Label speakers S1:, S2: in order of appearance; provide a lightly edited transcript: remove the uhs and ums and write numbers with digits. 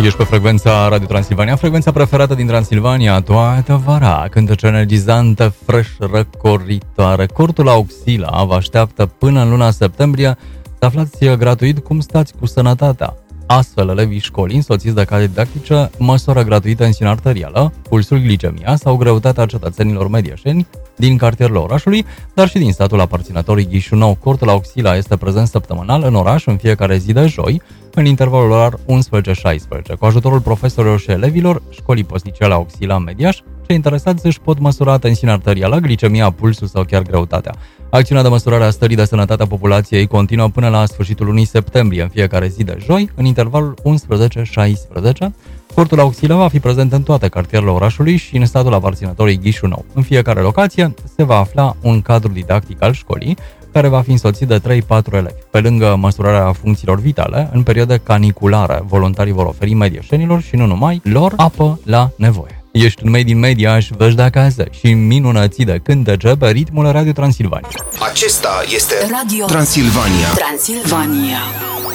S1: Ești pe frecvența Radio Transilvania, frecvența preferată din Transilvania, toată vara, cântece energizantă, fresh, răcoritoare. Cortul Auxila vă așteaptă până în luna septembrie să aflați gratuit cum stați cu sănătatea. Astfel, elevii școlii însoțiți de cadre didactice măsoară gratuit tensiunea arterială, pulsul, glicemia sau greutatea cetățenilor medieșeni din cartierele orașului, dar și din statul aparținător Chișinău. Cortul Auxila este prezent săptămânal în oraș în fiecare zi de joi, în intervalul orar 11-16. Cu ajutorul profesorilor și elevilor școlii posticele Auxila în Mediaș, cei interesați își pot măsura tensiunea arterială, glicemia, pulsul sau chiar greutatea. Acțiunea de măsurare a stării de sănătate a populației continuă până la sfârșitul lunii septembrie, în fiecare zi de joi, în intervalul 11-16. Cortul Auxila va fi prezent în toate cartierele orașului și în statul aparținător Chișinău. În fiecare locație se va afla un cadru didactic al școlii, care va fi însoțit de 3-4 elevi. Pe lângă măsurarea funcțiilor vitale, în perioade caniculare, voluntarii vor oferi medieșenilor și nu numai lor apă la nevoie. Ești în Made in Mediaș, vezi de acasă și minunății de cântece pe ritmul Radio Transilvania.
S2: Acesta este Radio Transilvania.
S3: Transilvania.